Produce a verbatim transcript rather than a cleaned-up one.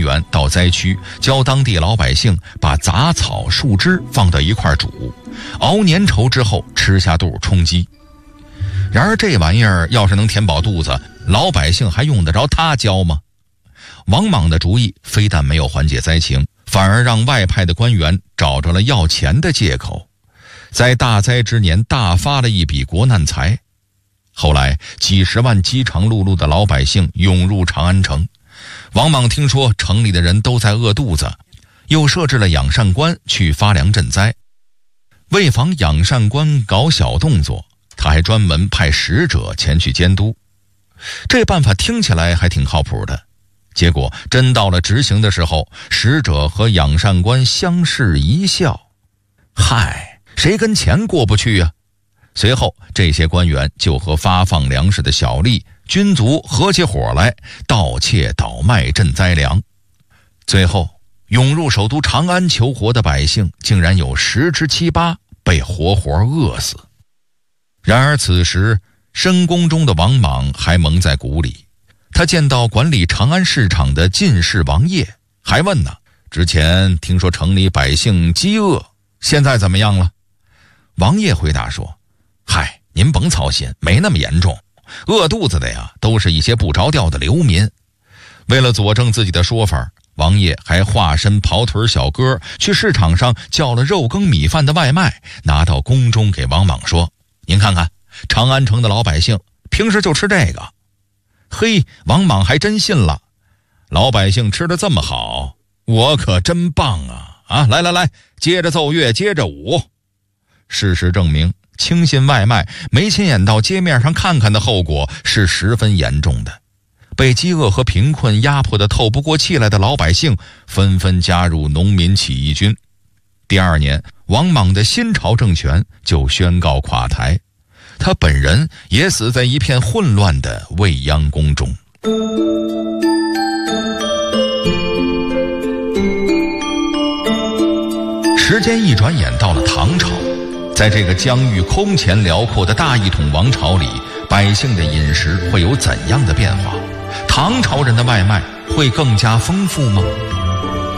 员到灾区，教当地老百姓把杂草树枝放到一块煮，熬粘稠之后吃下肚充饥。然而这玩意儿要是能填饱肚子，老百姓还用得着他教吗？王莽的主意非但没有缓解灾情，反而让外派的官员找着了要钱的借口，在大灾之年大发了一笔国难财。后来几十万饥肠辘辘的老百姓涌入长安城，王莽听说城里的人都在饿肚子，又设置了养善官去发粮赈灾。为防养善官搞小动作，他还专门派使者前去监督。这办法听起来还挺靠谱的，结果真到了执行的时候，使者和养善官相视一笑，嗨，谁跟钱过不去啊？随后这些官员就和发放粮食的小吏、军卒合起伙来，盗窃倒卖赈灾粮。最后涌入首都长安求活的百姓竟然有十之七八被活活饿死。然而此时深宫中的王莽还蒙在鼓里，他见到管理长安市场的进士王业，还问呢，之前听说城里百姓饥饿，现在怎么样了？王业回答说，嗨，您甭操心，没那么严重，饿肚子的呀都是一些不着调的流民。为了佐证自己的说法，王业还化身跑腿小哥，去市场上叫了肉羹米饭的外卖，拿到宫中给王莽说，您看看长安城的老百姓平时就吃这个。嘿，王莽还真信了，老百姓吃得这么好，我可真棒啊！啊，来来来，接着奏乐，接着舞。事实证明，轻信外卖没亲眼到街面上看看的后果是十分严重的。被饥饿和贫困压迫得透不过气来的老百姓纷纷加入农民起义军。第二年，王莽的新朝政权就宣告垮台，他本人也死在一片混乱的未央宫中。时间一转眼到了唐朝，在这个疆域空前辽阔的大一统王朝里，百姓的饮食会有怎样的变化？唐朝人的外卖会更加丰富吗？